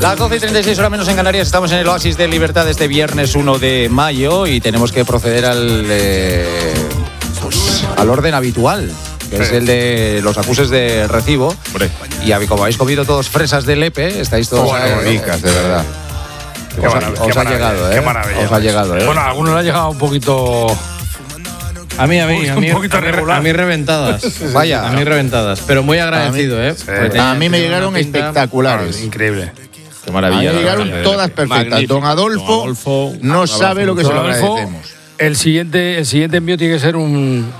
Las 12:36 horas menos en Canarias, estamos en el Oasis de Libertad este viernes 1 de mayo y tenemos que proceder al orden habitual, que es el de los acuses de recibo. Y como habéis comido todos fresas de Lepe, estáis todos ricas, de verdad. Os ha llegado, ¿eh? Qué maravilla. Os ha llegado, ¿eh? Bueno, a algunos le ha llegado un poquito. A mí reventadas. Vaya. A mí reventadas, pero muy agradecido, ¿eh? A mí me llegaron espectaculares. Increíble. Qué maravilla. A mí me llegaron todas perfectas. Magnífico. Don Adolfo no sabe lo que se lo agradecemos. El siguiente envío tiene que ser un